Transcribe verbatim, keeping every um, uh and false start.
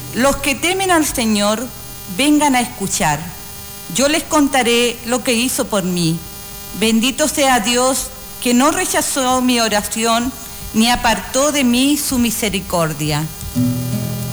Los que temen al Señor, vengan a escuchar. Yo les contaré lo que hizo por mí. Bendito sea Dios, que no rechazó mi oración, ni apartó de mí su misericordia.